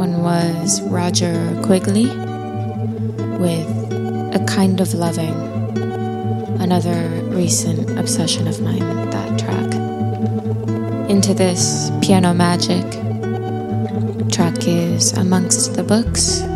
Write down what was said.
one was Roger Quigley with A Kind of Loving. Another recent obsession of mine, that track. Into this, Piano Magic. Track is Amongst the Books